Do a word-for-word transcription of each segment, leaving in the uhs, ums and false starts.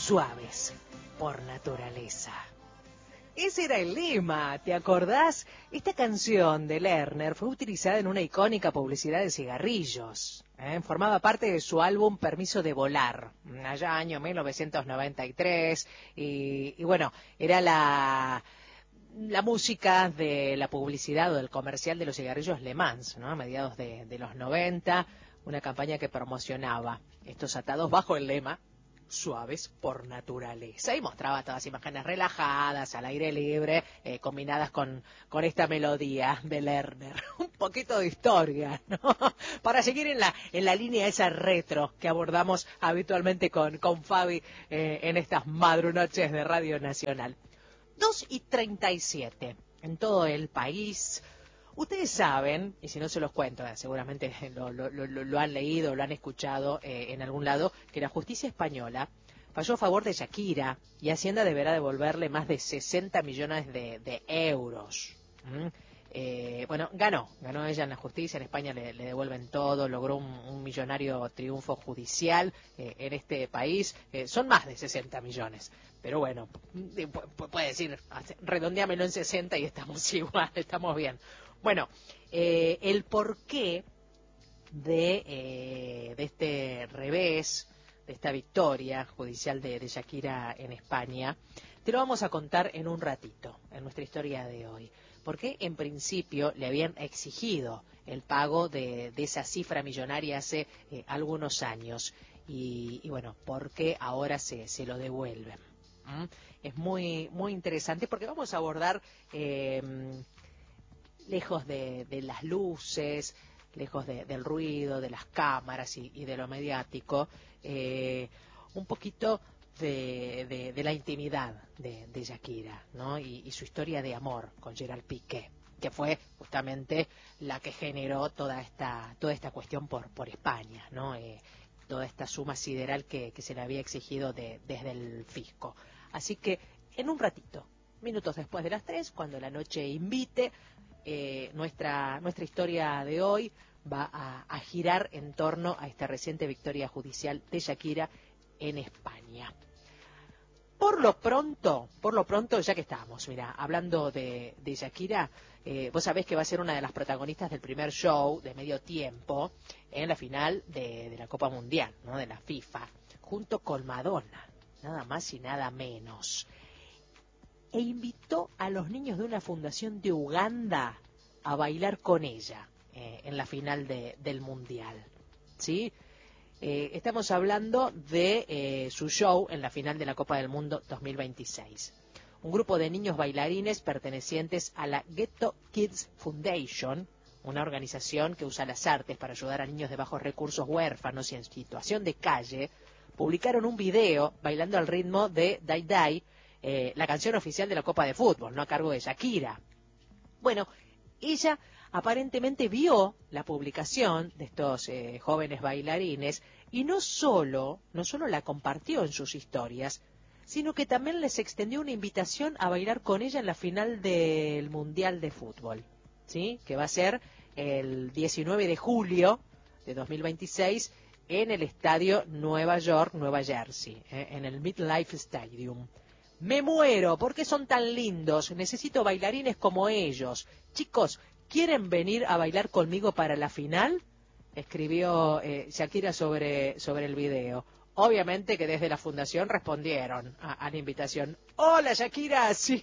suaves por naturaleza. Ese era el lema, ¿te acordás? Esta canción de Lerner fue utilizada en una icónica publicidad de cigarrillos. ¿eh? Formaba parte de su álbum Permiso de Volar, allá año mil novecientos noventa y tres, y, y bueno, era la... la música de la publicidad o del comercial de los cigarrillos Le Mans, ¿no? A mediados de, de los noventa, una campaña que promocionaba estos atados bajo el lema suaves por naturaleza, y mostraba todas imágenes relajadas, al aire libre, eh, combinadas con, con esta melodía de Lerner. Un poquito de historia, ¿no? Para seguir en la, en la línea esa retro que abordamos habitualmente con, con Fabi eh, en estas madrunoches de Radio Nacional. dos y treinta y siete en todo el país. Ustedes saben, y si no se los cuento, eh, seguramente lo, lo, lo, lo han leído, lo han escuchado eh, en algún lado, que la justicia española falló a favor de Shakira y Hacienda deberá devolverle más de sesenta millones de, de euros. ¿Mm? Eh, bueno, ganó, ganó ella en la justicia, en España le, le devuelven todo, logró un, un millonario triunfo judicial eh, en este país, eh, son más de sesenta millones, pero bueno, puede decir, redondeámelo en sesenta y estamos igual, estamos bien. Bueno, eh, el porqué de, eh, de este revés, de esta victoria judicial de, de Shakira en España, te lo vamos a contar en un ratito, en nuestra historia de hoy. Porque en principio le habían exigido el pago de, de esa cifra millonaria hace eh, algunos años. Y, y bueno, ¿por qué ahora se, se lo devuelven? ¿Mm? Es muy, muy interesante porque vamos a abordar... Eh, lejos de, de las luces, lejos de, del ruido, de las cámaras y, y de lo mediático, eh, un poquito de, de, de la intimidad de, de Shakira, ¿no? Y, y su historia de amor con Gerard Piqué, que fue justamente la que generó toda esta, toda esta cuestión por, por España, ¿no? Eh, toda esta suma sideral que, que se le había exigido de, desde el fisco. Así que en un ratito, minutos después de las tres, cuando la noche invite, Eh, nuestra, nuestra historia de hoy va a, a girar en torno a esta reciente victoria judicial de Shakira en España. Por lo pronto, por lo pronto, ya que estamos, mira, hablando de, de Shakira, eh, vos sabés que va a ser una de las protagonistas del primer show de medio tiempo en la final de, de la Copa Mundial, ¿no? De la FIFA, junto con Madonna, nada más y nada menos. E invitó a los niños de una fundación de Uganda a bailar con ella eh, en la final de, del Mundial. ¿Sí? Eh, estamos hablando de eh, su show en la final de la Copa del Mundo dos mil veintiséis. Un grupo de niños bailarines pertenecientes a la Ghetto Kids Foundation, una organización que usa las artes para ayudar a niños de bajos recursos, huérfanos y en situación de calle, publicaron un video bailando al ritmo de Dai Dai, Eh, la canción oficial de la Copa de Fútbol, no a cargo de Shakira. Bueno, ella aparentemente vio la publicación de estos eh, jóvenes bailarines y no solo, no solo la compartió en sus historias, sino que también les extendió una invitación a bailar con ella en la final del Mundial de Fútbol, ¿sí? Que va a ser el diecinueve de julio de dos mil veintiséis en el estadio Nueva York, Nueva Jersey, eh, en el MetLife Stadium. Me muero, ¿por qué son tan lindos? Necesito bailarines como ellos. Chicos, ¿quieren venir a bailar conmigo para la final? Escribió eh, Shakira sobre, sobre el video. Obviamente que desde la fundación respondieron a, a la invitación. ¡Hola, Shakira! Sí.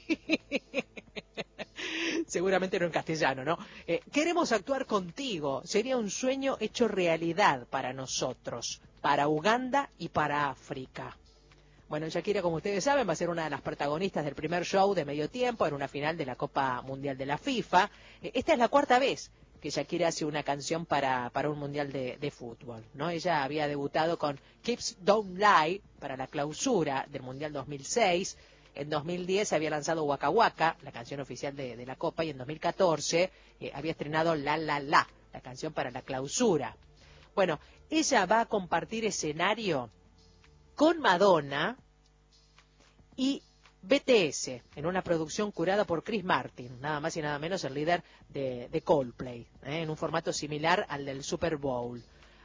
Seguramente no en castellano, ¿no? Eh, queremos actuar contigo. Sería un sueño hecho realidad para nosotros, para Uganda y para África. Bueno, Shakira, como ustedes saben, va a ser una de las protagonistas del primer show de medio tiempo en una final de la Copa Mundial de la FIFA. Esta es la cuarta vez que Shakira hace una canción para, para un Mundial de, de fútbol, ¿no? Ella había debutado con Hips Don't Lie para la clausura del Mundial dos mil seis. En dos mil diez había lanzado Waka Waka, la canción oficial de, de la Copa, y en dos mil catorce eh, había estrenado La La La, la canción para la clausura. Bueno, ella va a compartir escenario con Madonna y B T S, en una producción curada por Chris Martin, nada más y nada menos el líder de, de Coldplay, ¿eh? En un formato similar al del Super Bowl.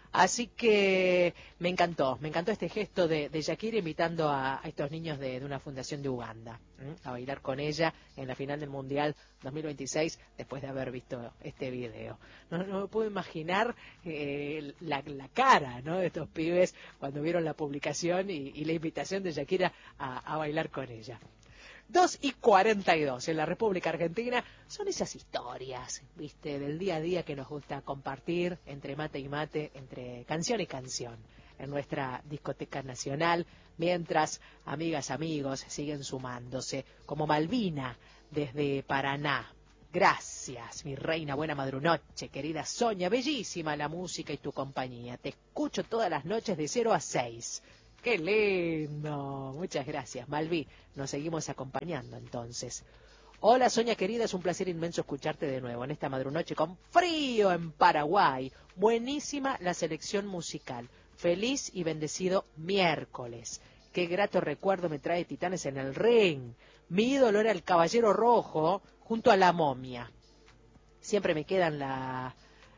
Así que me encantó, me encantó este gesto de, de Shakira invitando a, a estos niños de, de una fundación de Uganda, ¿m? A bailar con ella en la final del Mundial dos mil veintiséis después de haber visto este video. No, no me puedo imaginar eh, la, la cara, ¿no?, de estos pibes cuando vieron la publicación y, y la invitación de Shakira a, a bailar con ella. dos y cuarenta y dos en la República Argentina. Son esas historias, viste, del día a día que nos gusta compartir entre mate y mate, entre canción y canción, en nuestra discoteca nacional, mientras amigas, amigos siguen sumándose, como Malvina desde Paraná. Gracias, mi reina, buena madrunoche, querida Sonia, bellísima la música y tu compañía. Te escucho todas las noches de cero a seis. ¡Qué lindo! Muchas gracias, Malví. Nos seguimos acompañando entonces. Hola, Sonia querida, es un placer inmenso escucharte de nuevo en esta madrunoche con frío en Paraguay. Buenísima la selección musical. Feliz y bendecido miércoles. Qué grato recuerdo me trae Titanes en el ring. Mi ídolo era el Caballero Rojo junto a la Momia. Siempre me quedan la...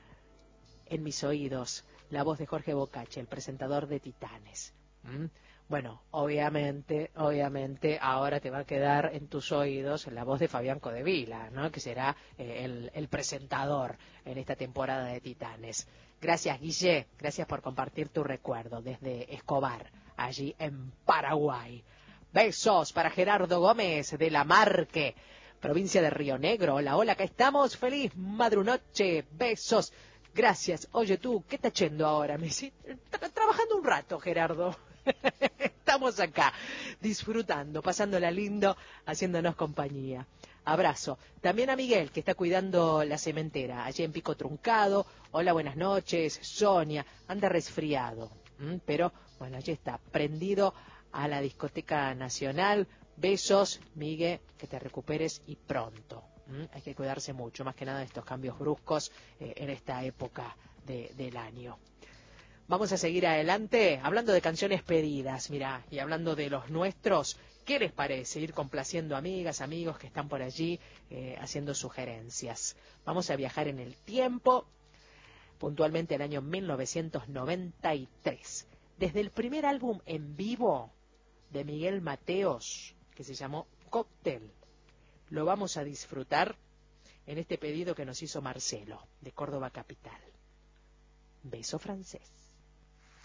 en mis oídos la voz de Jorge Bocache, el presentador de Titanes. ¿Mm? Bueno, obviamente, obviamente ahora te va a quedar en tus oídos la voz de Fabián Codevila, ¿no?, que será eh, el, el presentador en esta temporada de Titanes. Gracias, Guille, gracias por compartir tu recuerdo desde Escobar, allí en Paraguay. Besos para Gerardo Gómez de La Marque, provincia de Río Negro. Hola, hola, acá estamos. Feliz madrunoche, besos. Gracias. Oye tú, ¿qué estás haciendo ahora? Me dice, Tra trabajando un rato, Gerardo. Estamos acá, disfrutando, pasándola lindo, haciéndonos compañía. Abrazo. También a Miguel, que está cuidando la cementera, allí en Pico Truncado. Hola, buenas noches. Sonia, anda resfriado, ¿m? Pero bueno, allí está, prendido a la discoteca nacional. Besos, Miguel, que te recuperes y pronto. ¿m? Hay que cuidarse mucho, más que nada de estos cambios bruscos eh, en esta época de, del año. Vamos a seguir adelante hablando de canciones pedidas, mira, y hablando de los nuestros. ¿Qué les parece ir complaciendo amigas, amigos que están por allí eh, haciendo sugerencias? Vamos a viajar en el tiempo, puntualmente el año mil novecientos noventa y tres. Desde el primer álbum en vivo de Miguel Mateos, que se llamó Cóctel, lo vamos a disfrutar en este pedido que nos hizo Marcelo, de Córdoba Capital. Beso francés.